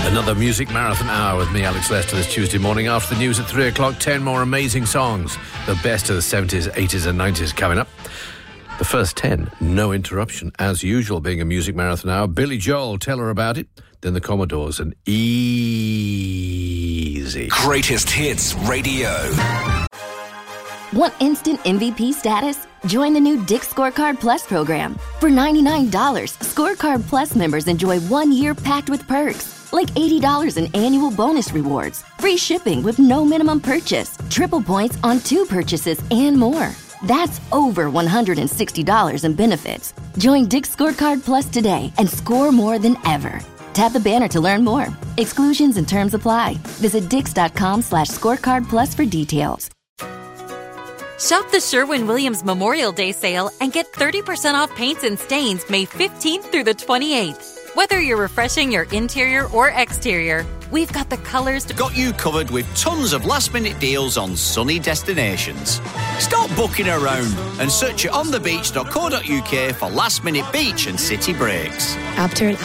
Another Music Marathon Hour with me, Alex Lester, this Tuesday morning. After the news at 3 o'clock, 10 more amazing songs. The best of the 70s, 80s and 90s coming up. The first 10, no interruption, as usual, being a Music Marathon Hour. Billy Joel, Tell Her About It. Then the Commodores and Easy. Greatest Hits Radio. Want instant MVP status? Join the new Dick's Scorecard Plus program. For $99, Scorecard Plus members enjoy 1 year packed with perks, like $80 in annual bonus rewards, free shipping with no minimum purchase, triple points on 2 purchases, and more. That's over $160 in benefits. Join Dick's Scorecard Plus today and score more than ever. Tap the banner to learn more. Exclusions and terms apply. Visit dix.com/scorecard plus for details. Shop the Sherwin-Williams Memorial Day sale and get 30% off paints and stains May 15th through the 28th. Whether you're refreshing your interior or exterior, we've got the colors to... Got you covered with tons of last-minute deals on sunny destinations. Stop booking around and search at onthebeach.co.uk for last-minute beach and city breaks. After an